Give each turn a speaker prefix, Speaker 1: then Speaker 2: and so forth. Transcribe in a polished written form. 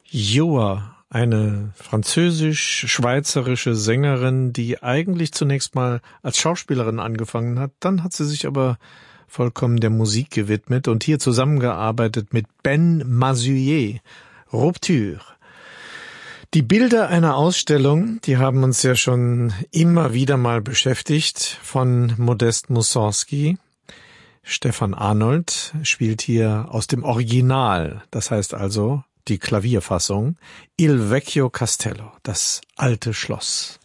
Speaker 1: Joa, eine französisch-schweizerische Sängerin, die eigentlich zunächst mal als Schauspielerin angefangen hat. Dann hat sie sich aber vollkommen der Musik gewidmet und hier zusammengearbeitet mit Ben Mazuyer. Rupture. Die Bilder einer Ausstellung, die haben uns ja schon immer wieder mal beschäftigt, von Modest Mussorgsky. Stefan Arnold spielt hier aus dem Original, das heißt also die Klavierfassung, Il Vecchio Castello, das alte Schloss.